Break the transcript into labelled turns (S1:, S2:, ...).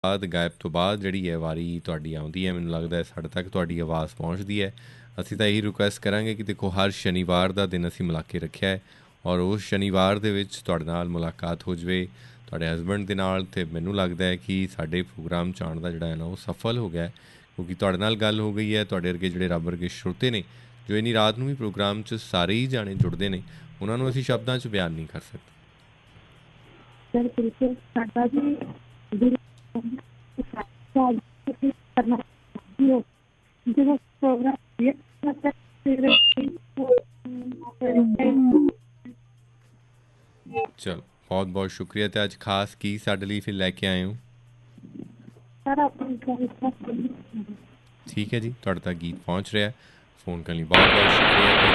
S1: ਬਾਅਦ ਗਾਇਬ ਤੋਂ ਬਾਅਦ ਜਿਹੜੀ ਹੈ ਵਾਰੀ ਤੁਹਾਡੀ ਆਉਂਦੀ ਹੈ, ਮੈਨੂੰ ਲੱਗਦਾ ਸਾਡੇ ਤੱਕ ਤੁਹਾਡੀ ਆਵਾਜ਼ ਪਹੁੰਚਦੀ ਹੈ। ਅਸੀਂ ਤਾਂ ਇਹੀ ਰਿਕੁਐਸਟ ਕਰਾਂਗੇ ਕਿ ਦੇਖੋ ਹਰ ਸ਼ਨੀਵਾਰ ਦਾ ਦਿਨ ਅਸੀਂ ਮਿਲਾ ਕੇ ਰੱਖਿਆ ਹੈ ਔਰ ਉਸ ਸ਼ਨੀਵਾਰ ਦੇ ਵਿੱਚ ਤੁਹਾਡੇ ਨਾਲ ਮੁਲਾਕਾਤ ਹੋ ਜਾਵੇ ਤੁਹਾਡੇ ਹਸਬੈਂਡ ਦੇ ਨਾਲ, ਅਤੇ ਮੈਨੂੰ ਲੱਗਦਾ ਹੈ ਕਿ ਸਾਡੇ ਪ੍ਰੋਗਰਾਮ 'ਚ ਆਉਣ ਦਾ ਜਿਹੜਾ ਹੈ ਨਾ ਉਹ ਸਫਲ ਹੋ ਗਿਆ, ਕਿਉਂਕਿ ਤੁਹਾਡੇ ਨਾਲ ਗੱਲ ਹੋ ਗਈ ਹੈ। ਤੁਹਾਡੇ ਵਰਗੇ ਜਿਹੜੇ ਰੱਬ ਵਰਗੇ ਸਰੋਤੇ ਨੇ ਜੋ ਇੰਨੀ ਰਾਤ ਨੂੰ ਵੀ ਪ੍ਰੋਗਰਾਮ 'ਚ ਸਾਰੇ ਹੀ ਜਾਣੇ ਜੁੜਦੇ ਨੇ, ਉਹਨਾਂ ਨੂੰ ਅਸੀਂ ਸ਼ਬਦਾਂ 'ਚ ਬਿਆਨ ਨਹੀਂ ਕਰ ਸਕਦੇ।
S2: ਸਰ ਬਿਲਕੁਲ ਸਾਡਾ ਵੀ ਜਦੋਂ ਪ੍ਰੋਗਰਾਮ
S1: ਚਲੋ ਬਹੁਤ ਬਹੁਤ ਸ਼ੁਕਰੀਆ। ਅਤੇ ਅੱਜ ਖਾਸ ਕੀ ਸਾਡੇ ਲਈ ਫਿਰ ਲੈ ਕੇ ਆਏ ਹੋ? ਠੀਕ ਹੈ ਜੀ, ਤੁਹਾਡੇ ਤੱਕ ਗੀਤ ਪਹੁੰਚ ਰਿਹਾ। ਫੋਨ ਕਰਨ ਲਈ ਬਹੁਤ ਬਹੁਤ ਸ਼ੁਕਰੀਆ।